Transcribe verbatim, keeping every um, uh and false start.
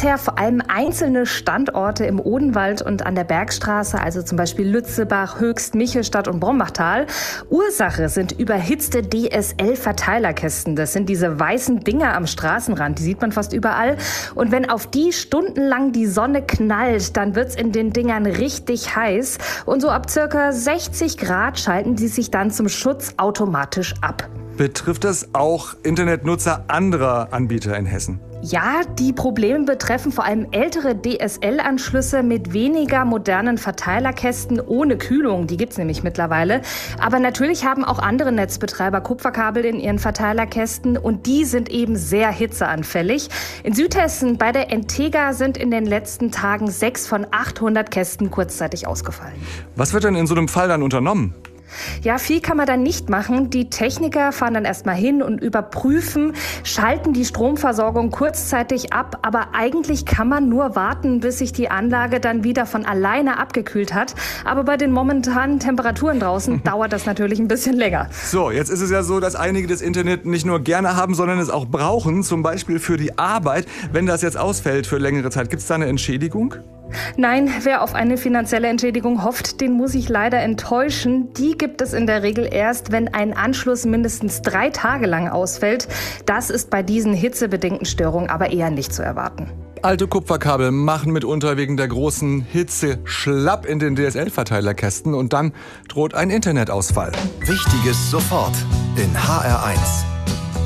bisher vor allem einzelne Standorte im Odenwald und an der Bergstraße, also zum Beispiel Lützebach, Höchst, Michelstadt und Brombachtal. Ursache sind überhitzte D S L-Verteilerkästen. Das sind diese weißen Dinger am Straßenrand, die sieht man fast überall. Und wenn auf die stundenlang die Sonne knallt, dann wird's in den Dingern richtig heiß. Und so ab circa sechzig Grad schalten die sich dann zum Schutz automatisch ab. Betrifft das auch Internetnutzer anderer Anbieter in Hessen? Ja, die Probleme betreffen vor allem ältere D S L-Anschlüsse mit weniger modernen Verteilerkästen ohne Kühlung. Die gibt's nämlich mittlerweile. Aber natürlich haben auch andere Netzbetreiber Kupferkabel in ihren Verteilerkästen und die sind eben sehr hitzeanfällig. In Südhessen bei der Entega sind in den letzten Tagen sechs von achthundert Kästen kurzzeitig ausgefallen. Was wird denn in so einem Fall dann unternommen? Ja, viel kann man dann nicht machen. Die Techniker fahren dann erstmal hin und überprüfen, schalten die Stromversorgung kurzzeitig ab. Aber eigentlich kann man nur warten, bis sich die Anlage dann wieder von alleine abgekühlt hat. Aber bei den momentanen Temperaturen draußen dauert das natürlich ein bisschen länger. So, jetzt ist es ja so, dass einige das Internet nicht nur gerne haben, sondern es auch brauchen. Zum Beispiel für die Arbeit. Wenn das jetzt ausfällt für längere Zeit, gibt es da eine Entschädigung? Nein, wer auf eine finanzielle Entschädigung hofft, den muss ich leider enttäuschen. Die gibt es in der Regel erst, wenn ein Anschluss mindestens drei Tage lang ausfällt. Das ist bei diesen hitzebedingten Störungen aber eher nicht zu erwarten. Alte Kupferkabel machen mitunter wegen der großen Hitze schlapp in den D S L-Verteilerkästen und dann droht ein Internetausfall. Wichtiges sofort in H R eins.